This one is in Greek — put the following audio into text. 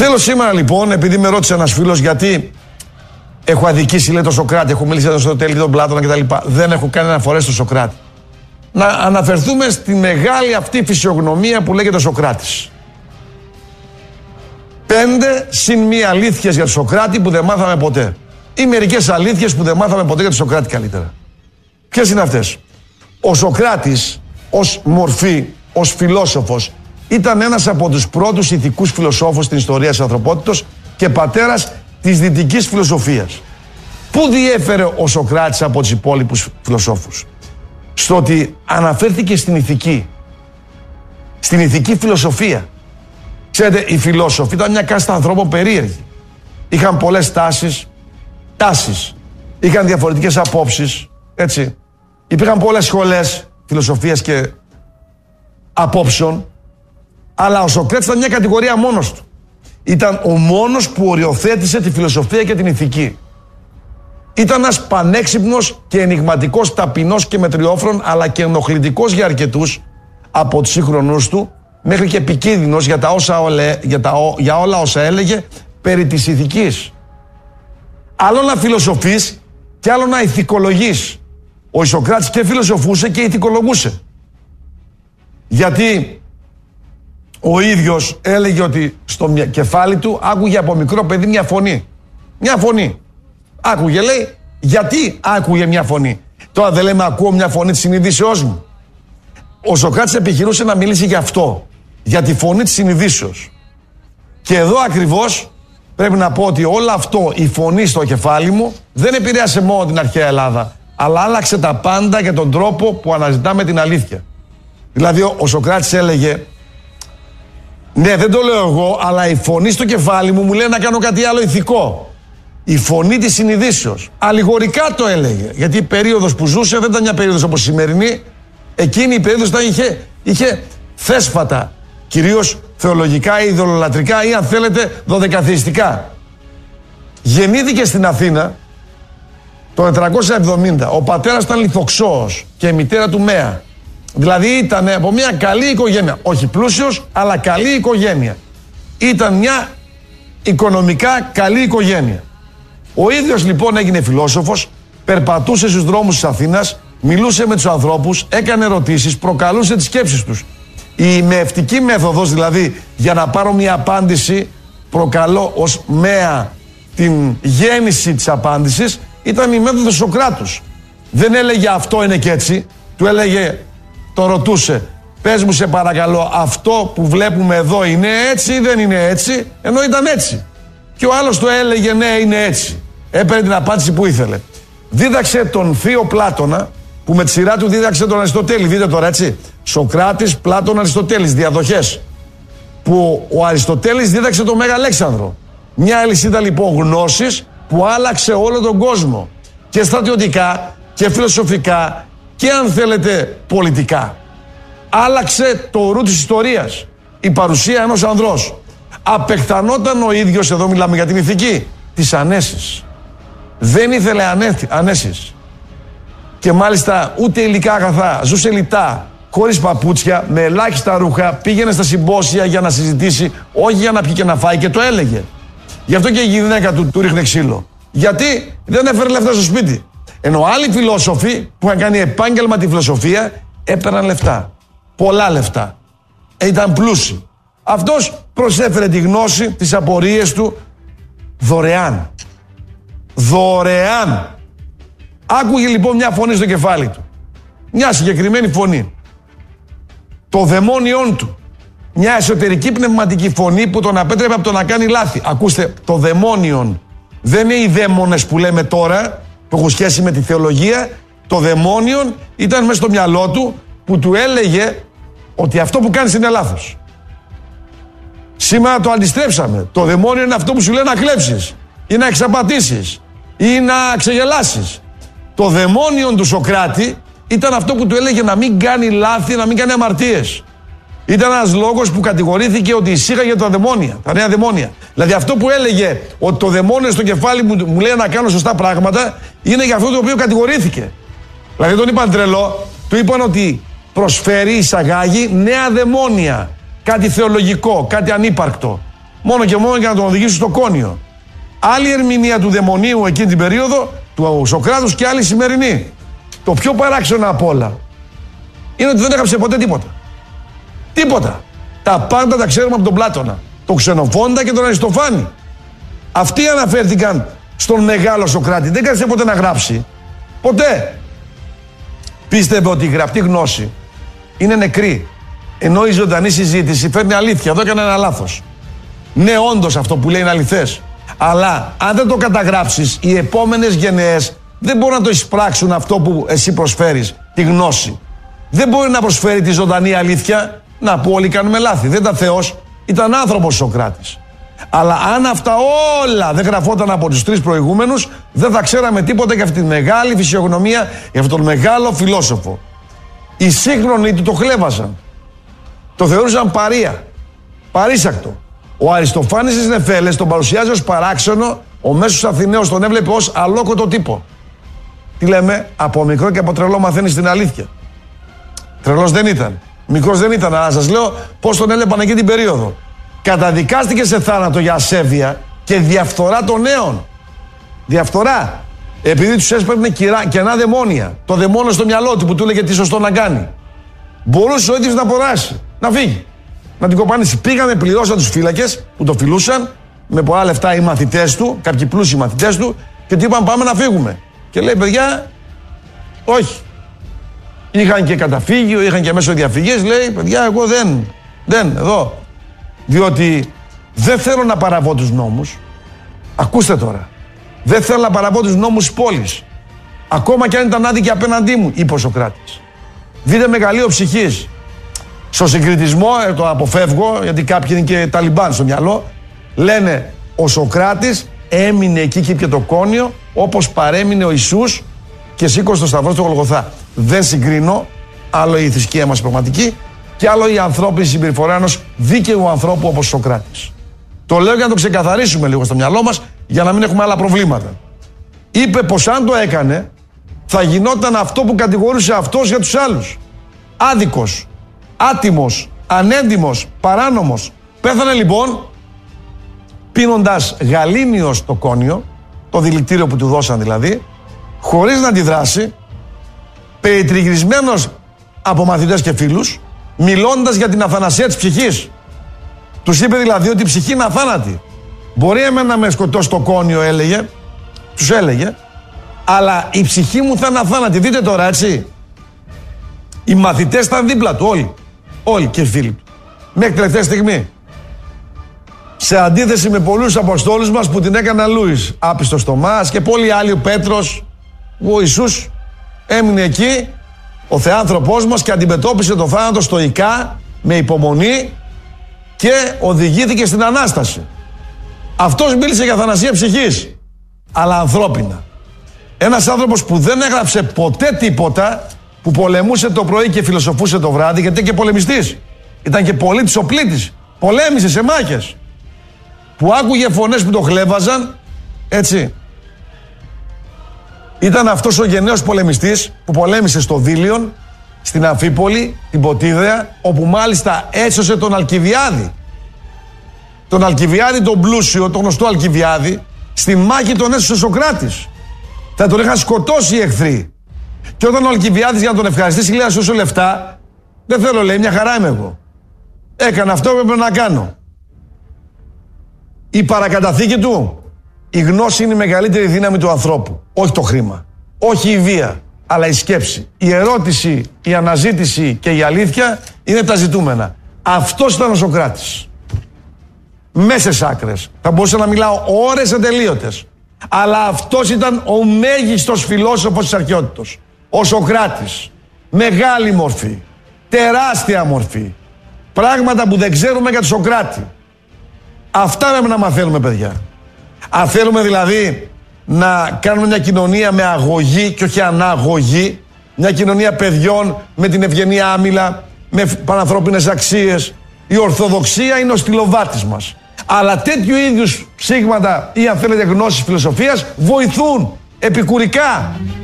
Θέλω σήμερα λοιπόν, επειδή με ρώτησε ένας φίλος γιατί έχω αδικήσει, λέει, τον Σωκράτη, έχω μιλήσει για τον Αριστοτέλη, τον Πλάτωνα κτλ. Δεν έχω κάνει αναφορές στον Σωκράτη. Να αναφερθούμε στη μεγάλη αυτή φυσιογνωμία που λέγεται Σωκράτης. 5 συν μία αλήθειες για τον Σωκράτη που δεν μάθαμε ποτέ. Ή μερικές αλήθειες που δεν μάθαμε ποτέ για τον Σωκράτη καλύτερα. Ποιες είναι αυτές? Ο Σωκράτης ως μορφή, ως φιλόσοφος, ήταν ένας από τους πρώτους ηθικούς φιλοσόφους στην ιστορία της ανθρωπότητας και πατέρας της δυτικής φιλοσοφίας. Πού διέφερε ο Σωκράτης από τους υπόλοιπους φιλοσόφους? Στο ότι αναφέρθηκε στην ηθική φιλοσοφία. Ξέρετε, οι φιλόσοφοι ήταν μια κάστα ανθρώπων περίεργη. Είχαν πολλές τάσεις. Είχαν διαφορετικές απόψεις, έτσι. Υπήρχαν πολλές σχολές φιλοσοφίας και απόψεων, αλλά ο Σωκράτης ήταν μια κατηγορία μόνος του. Ήταν ο μόνος που οριοθέτησε τη φιλοσοφία και την ηθική. Ήταν ένας πανέξυπνος και ενιγματικός, ταπεινός και μετριόφρον, αλλά και ενοχλητικός για αρκετούς από τους σύγχρονούς του, μέχρι και επικίνδυνος για όλα όσα έλεγε περί της ηθικής. Άλλο να φιλοσοφείς και άλλο να ηθικολογείς. Ο Σωκράτης και φιλοσοφούσε και ηθικολογούσε. Γιατί ο ίδιος έλεγε ότι στο κεφάλι του άκουγε από μικρό παιδί μια φωνή. Μια φωνή. Άκουγε, λέει, γιατί άκουγε μια φωνή? Τώρα δεν λέμε ακούω μια φωνή της συνειδήσεώς μου. Ο Σωκράτης επιχειρούσε να μιλήσει για αυτό. Για τη φωνή της συνειδήσεως. Και εδώ ακριβώς πρέπει να πω ότι όλο αυτό, η φωνή στο κεφάλι μου, δεν επηρέασε μόνο την αρχαία Ελλάδα, αλλά άλλαξε τα πάντα για τον τρόπο που αναζητάμε την αλήθεια. Δηλαδή ο Σωκράτης έλεγε, ναι, δεν το λέω εγώ, αλλά η φωνή στο κεφάλι μου λέει να κάνω κάτι άλλο ηθικό. Η φωνή της συνειδήσεως. Αλληγορικά το έλεγε, γιατί η περίοδος που ζούσε δεν ήταν μια περίοδος όπως η σημερινή. Εκείνη η περίοδος είχε θέσφατα, κυρίως θεολογικά ή ειδωλολατρικά ή αν θέλετε δωδεκαθεϊστικά. Γεννήθηκε στην Αθήνα το 470. Ο πατέρας ήταν Λιθοξώος και η μητέρα του Μαία. Δηλαδή ήταν από μια καλή οικογένεια. Όχι πλούσιος, αλλά καλή οικογένεια. Ήταν μια οικονομικά καλή οικογένεια. Ο ίδιος λοιπόν έγινε φιλόσοφος, περπατούσε στους δρόμους της Αθήνας, μιλούσε με τους ανθρώπους, έκανε ερωτήσεις, προκαλούσε τις σκέψεις τους. Η μεευτική μέθοδος, δηλαδή για να πάρω μια απάντηση, προκαλώ ως Μαία την γέννηση της απάντησης, ήταν η μέθοδος Σωκράτους. Δεν έλεγε αυτό είναι και έτσι, του έλεγε, το ρωτούσε, πες μου σε παρακαλώ, αυτό που βλέπουμε εδώ είναι έτσι ή δεν είναι έτσι? Ενώ ήταν έτσι. Και ο άλλος το έλεγε, ναι, είναι έτσι. Έπαιρνε την απάντηση που ήθελε. Δίδαξε τον θείο Πλάτωνα, που με τη σειρά του δίδαξε τον Αριστοτέλη. Δείτε τώρα, έτσι. Σωκράτης, Πλάτων, Αριστοτέλης, διαδοχές. Που ο Αριστοτέλης δίδαξε τον Μέγα Αλέξανδρο. Μια αλυσίδα λοιπόν γνώσης που άλλαξε όλο τον κόσμο. Και στρατιωτικά και φιλοσοφικά και αν θέλετε πολιτικά. Άλλαξε το ρου της ιστορίας. Η παρουσία ενός ανδρός. Απεχθανόταν ο ίδιος, εδώ μιλάμε για την ηθική, της ανέσης. Δεν ήθελε ανέσεις. Και μάλιστα ούτε υλικά αγαθά, ζούσε λιτά, χωρίς παπούτσια, με ελάχιστα ρούχα, πήγαινε στα συμπόσια για να συζητήσει, όχι για να πιει και να φάει, και το έλεγε. Γι' αυτό και η γυναίκα του ρίχνε ξύλο. Γιατί δεν έφερε λεφτά στο σπίτι. Ενώ άλλοι φιλόσοφοι που είχαν κάνει επάγγελμα τη φιλοσοφία έπαιρναν λεφτά. Πολλά λεφτά. Ήταν πλούσιοι. Αυτός προσέφερε τη γνώση, τις απορίες του δωρεάν. Δωρεάν. Άκουγε λοιπόν μια φωνή στο κεφάλι του. Μια συγκεκριμένη φωνή. Το δαιμόνιόν του. Μια εσωτερική πνευματική φωνή που τον απέτρεπε από το να κάνει λάθη. Ακούστε, το δαιμόνιον δεν είναι οι δαίμονες που λέμε τώρα, που έχουν σχέση με τη θεολογία. Το δαιμόνιον ήταν μέσα στο μυαλό του που του έλεγε ότι αυτό που κάνεις είναι λάθος. Σήμερα το αντιστρέψαμε. Το δαιμόνιο είναι αυτό που σου λέει να κλέψεις ή να εξαπατήσεις ή να ξεγελάσεις. Το δαιμόνιον του Σωκράτη ήταν αυτό που του έλεγε να μην κάνει λάθη, να μην κάνει αμαρτίες. Ήταν ένας λόγος που κατηγορήθηκε ότι εισήγαγε τα δαιμόνια, τα νέα δαιμόνια. Δηλαδή αυτό που έλεγε ότι το δαιμόνιο στο κεφάλι μου λέει να κάνω σωστά πράγματα, είναι για αυτό το οποίο κατηγορήθηκε. Δηλαδή τον είπαν τρελό, του είπαν ότι προσφέρει, εισαγάγει νέα δαιμόνια. Κάτι θεολογικό, κάτι ανύπαρκτο. μόνο και μόνο για να τον οδηγήσουν στο Κόνιο. Άλλη ερμηνεία του δαιμονίου εκείνη την περίοδο, του Σωκράτους, και άλλη σημερινή. Το πιο παράξενο απ' όλα είναι ότι δεν έγραψε ποτέ τίποτα. Τίποτα. Τα πάντα τα ξέρουμε από τον Πλάτωνα, τον Ξενοφόντα και τον Αριστοφάνη. Αυτοί αναφέρθηκαν στον μεγάλο Σωκράτη. Δεν κάθισε ποτέ να γράψει. Ποτέ. Πίστευε ότι η γραπτή γνώση είναι νεκρή. Ενώ η ζωντανή συζήτηση φέρνει αλήθεια. Εδώ έκανε ένα λάθος. Ναι, όντως αυτό που λέει είναι αληθές. Αλλά αν δεν το καταγράψεις, οι επόμενες γενναίες δεν μπορούν να το εισπράξουν αυτό που εσύ προσφέρεις, τη γνώση. Δεν μπορεί να προσφέρει τη ζωντανή αλήθεια. Να που όλοι κάνουμε λάθη. Δεν ήταν Θεός, ήταν άνθρωπος ο Σωκράτης. Αλλά αν αυτά όλα δεν γραφόταν από τους τρεις προηγούμενους, δεν θα ξέραμε τίποτα για αυτή τη μεγάλη φυσιογνωμία, για αυτόν τον μεγάλο φιλόσοφο. Οι σύγχρονοι του το χλέβαζαν. Το θεωρούσαν παρία, παρήσακτο. Ο Αριστοφάνης στις Νεφέλες τον παρουσιάζει ως παράξενο, ο μέσος Αθηναίος τον έβλεπε ως αλόκοτο τύπο. Τι λέμε, από μικρό και από τρελό μαθαίνεις την αλήθεια. Τρελός δεν ήταν. Μικρός δεν ήταν, αλλά σας λέω πώς τον έβλεπαν εκεί την περίοδο. Καταδικάστηκε σε θάνατο για ασέβεια και διαφθορά των νέων. Διαφθορά. Επειδή τους έσπαιρνε κενά δαιμόνια. Το δαιμόνιο στο μυαλό του που του έλεγε τι σωστό να κάνει. Μπορούσε ο ίδιος να αποράσει, να φύγει, να την κοπανίσει. Πήγανε, πληρώσαν τους φύλακες που το φιλούσαν με πολλά λεφτά οι μαθητές του, κάποιοι πλούσιοι μαθητές του, και του είπαν πάμε να φύγουμε. Και λέει παιδιά, όχι. Είχαν και καταφύγιο, είχαν και μέσω διαφυγής. Λέει παιδιά, εγώ δεν, εδώ. Διότι δεν θέλω να παραβώ τους νόμους. Ακούστε τώρα. Δεν θέλω να παραβώ τους νόμους της πόλης. Ακόμα και αν ήταν άδικοι απέναντί μου, είπε ο Σωκράτης. Δείτε μεγαλείο ψυχής. Στο συγκριτισμό, το αποφεύγω, γιατί κάποιοι είναι και Ταλιμπάν στο μυαλό. Λένε ο Σωκράτης έμεινε εκεί και είπε το Κόνιο, όπως παρέμεινε ο Ιησούς και σήκωσε το σταυρό στο Γολγοθά. Δεν συγκρίνω, άλλο η θρησκεία μας πραγματική και άλλο η ανθρώπινη συμπεριφορά ενός δίκαιου ανθρώπου όπως ο Σωκράτης. Το λέω για να το ξεκαθαρίσουμε λίγο στο μυαλό μας, για να μην έχουμε άλλα προβλήματα. Είπε πως αν το έκανε, θα γινόταν αυτό που κατηγορούσε αυτός για τους άλλους. Άδικος, άτιμος, ανέντιμος, παράνομος. Πέθανε λοιπόν πίνοντας γαλήνιο στο Κόνιο, το δηλητήριο που του δώσαν δηλαδή, χωρίς να αντιδράσει, περιτριγυρισμένος από μαθητές και φίλους, μιλώντας για την αθανασία της ψυχής. Τους είπε δηλαδή ότι η ψυχή είναι αθάνατη. Μπορεί εμένα να με σκοτώσει το Κόνιο, έλεγε, τους έλεγε, αλλά η ψυχή μου θα είναι αθάνατη. Δείτε τώρα, έτσι. Οι μαθητές ήταν δίπλα του, όλοι και οι φίλοι του. Μέχρι τελευταία στιγμή. Σε αντίθεση με πολλούς αποστόλους μας που την έκαναν Λούις, άπιστος Τομάς και πολλοί άλλοι, ο Πέτρος, ο Ιησούς έμεινε εκεί, ο Θεάνθρωπός μας, και αντιμετώπισε το θάνατο στοικά, με υπομονή, και οδηγήθηκε στην Ανάσταση. Αυτός μίλησε για θανασία ψυχής, αλλά ανθρώπινα. Ένας άνθρωπος που δεν έγραψε ποτέ τίποτα, που πολεμούσε το πρωί και φιλοσοφούσε το βράδυ, γιατί ήταν και πολεμιστής. Ήταν και πολίτης οπλίτης. Πολέμησε σε μάχες. Που άκουγε φωνές που το χλέβαζαν, έτσι. Ήταν αυτός ο γενναίος πολεμιστής που πολέμησε στο Δήλιον, στην Αμφίπολη, την Ποτίδεα, όπου μάλιστα έσωσε τον Αλκιβιάδη. Τον Αλκιβιάδη τον πλούσιο, τον γνωστό Αλκιβιάδη, στη μάχη τον έσωσε ο Σωκράτης. Θα τον είχαν σκοτώσει οι εχθροί. Και όταν ο Αλκιβιάδης, για να τον ευχαριστήσει, λέει να σώσω λεφτά, δεν θέλω, λέει, μια χαρά είμαι εγώ. Έκανα αυτό που έπρεπε να κάνω. Η παρακαταθήκη του, η γνώση είναι η μεγαλύτερη δύναμη του ανθρώπου. Όχι το χρήμα, όχι η βία, αλλά η σκέψη. Η ερώτηση, η αναζήτηση και η αλήθεια είναι τα ζητούμενα. Αυτός ήταν ο Σωκράτης. Μέσες άκρες. Θα μπορούσα να μιλάω ώρες ατελείωτες. Αλλά αυτός ήταν ο μέγιστος φιλόσοφος της αρχαιότητος. Ο Σωκράτης. Μεγάλη μορφή. Τεράστια μορφή. Πράγματα που δεν ξέρουμε για τον Σωκράτη. Αυτά πρέπει να μαθαίνουμε, παιδιά. Αν θέλουμε δηλαδή να κάνουμε μια κοινωνία με αγωγή και όχι αναγωγή, μια κοινωνία παιδιών με την ευγενή άμυλα, με πανανθρώπινες αξίες, η Ορθοδοξία είναι ο στυλοβάτης μας. Αλλά τέτοιου είδους ψήγματα ή αν θέλετε γνώσεις φιλοσοφίας βοηθούν επικουρικά.